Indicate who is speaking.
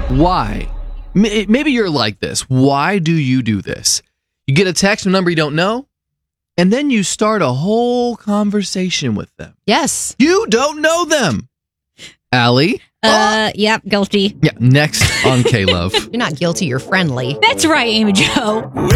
Speaker 1: Why? Maybe you're like this. Why do you do this? You get a text from a number you don't know, and then you start a whole conversation with them.
Speaker 2: Yes.
Speaker 1: You don't know them. Allie?
Speaker 3: Yep, guilty.
Speaker 1: Yeah, next on K-Love.
Speaker 2: You're not guilty, you're friendly.
Speaker 3: That's right, Amy Jo.